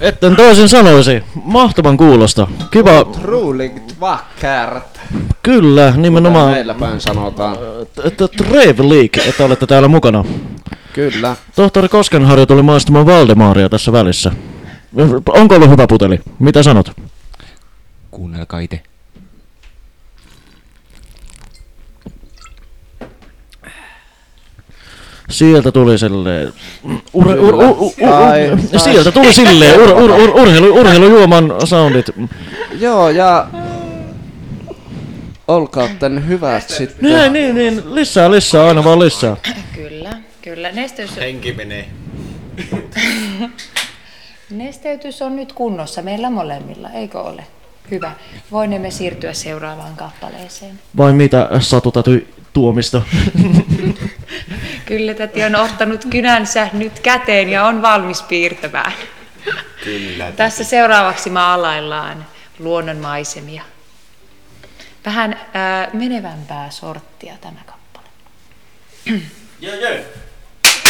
Etten toisin sanoisi. Mahtavan kuulosta. Kiva. Otroligt vackert. Kyllä, nimenomaan. Meillä päin sanotaan. Trevlig, että olette täällä mukana. Kyllä. Tohtori Koskenharju tuli maistamaan Valdemaria tässä välissä. Onko ollut hyvä puteli? Mitä sanot? Kuunnelkaa ite. Sieltä tuli silleen... Sieltä tuli Tai- silleen urheilujuoman soundit. Joo, ja olkaatten hyvät sitten. Niin, lisää, aina vaan lisää. Kyllä. Henki menee. Nesteytys on nyt kunnossa meillä molemmilla, eikö ole? Hyvä. Voinemme siirtyä seuraavaan kappaleeseen. Vai mitä, Satu täty Tuomisto? Kyllä täti on ottanut kynänsä nyt käteen ja on valmis piirtämään. Kyllä. Tässä seuraavaksi maalaillaan luonnonmaisemia. Vähän menevämpää sorttia tämä kappale. Joo.